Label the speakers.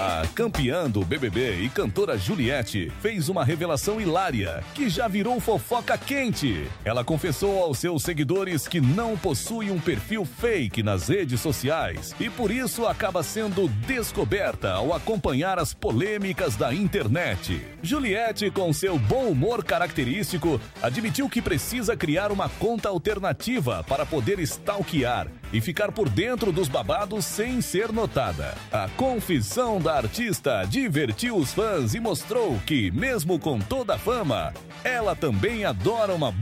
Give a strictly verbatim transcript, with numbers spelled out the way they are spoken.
Speaker 1: A campeã do B B B e cantora Juliette fez uma revelação hilária que já virou fofoca quente. Ela confessou aos seus seguidores que não possui um perfil fake nas redes sociais e por isso acaba sendo descoberta ao acompanhar as polêmicas da internet. Juliette, com seu bom humor característico, admitiu que precisa criar uma conta alternativa para poder stalkear e ficar por dentro dos babados sem ser notada. A confissão da artista divertiu os fãs e mostrou que, mesmo com toda a fama, ela também adora uma